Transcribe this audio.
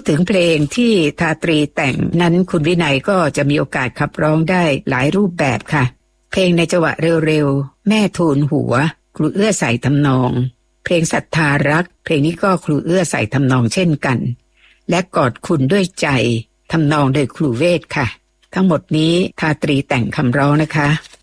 ถึงเพลงที่ทาตรีแต่งนั้นคุณวินัยก็จะมีโอกาสขับร้องได้หลายรูปแบบค่ะเพลงในจังหวะเร็วๆแม่ทูลหัวครูเอื้อใส่ทำนองเพลงศรัทธารักเพลงนี้ก็ครูเอื้อใส่ทำนองเช่นกันและกอดคุณด้วยใจทำนองโดยครูเวทค่ะทั้งหมดนี้ทาตรีแต่งคำร้องนะคะ